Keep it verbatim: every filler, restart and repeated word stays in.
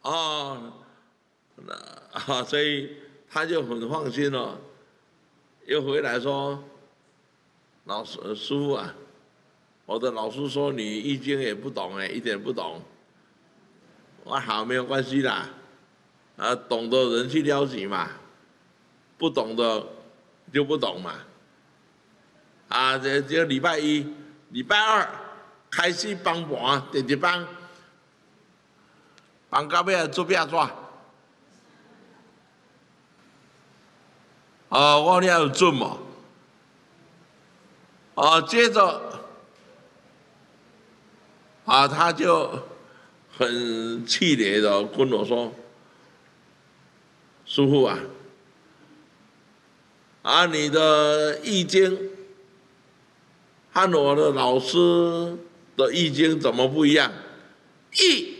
哦，那啊，所以他就很放心了，又回来说，老师师傅啊，我的老师说你易经也不懂哎，一点不懂。我好，没有关系啦，啊，懂的人去了解嘛，不懂的就不懂嘛。啊，这这礼拜一、礼拜二开始帮盘，第一帮帮到尾做变怎？啊，我了有准嘛？啊，接着啊，他就很气馁的跟我说：“师傅啊，啊，你的易经和我的老师的易经怎么不一样？易